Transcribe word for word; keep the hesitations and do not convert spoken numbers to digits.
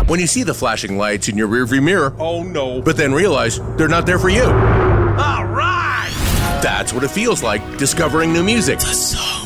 When you see the flashing lights in your rearview mirror, Oh no. but then realize they're not there for you. All right. That's what it feels like discovering new music. The song.